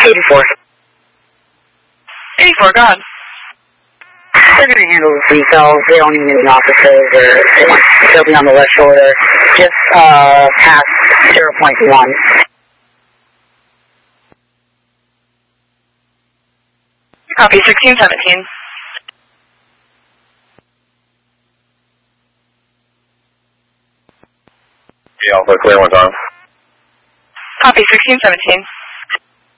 84. 84, go ahead. They're going to handle this themselves. They don't need any officers, or they'll be on the left shoulder, just past 0.1. Copy, 1617. Alpha, clear one time. Copy, 1617.